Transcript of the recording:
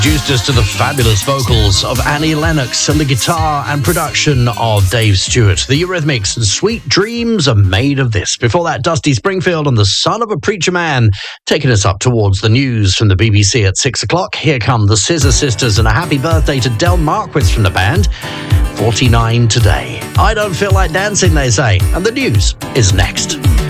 introduced us to the fabulous vocals of Annie Lennox and the guitar and production of Dave Stewart. The Eurythmics and Sweet Dreams Are Made of This. Before that, Dusty Springfield and the Son of a Preacher Man, taking us up towards the news from the BBC at 6 o'clock. Here come the Scissor Sisters and a happy birthday to Del Marquis from the band. 49 today. I don't feel like dancing, they say. And the news is next.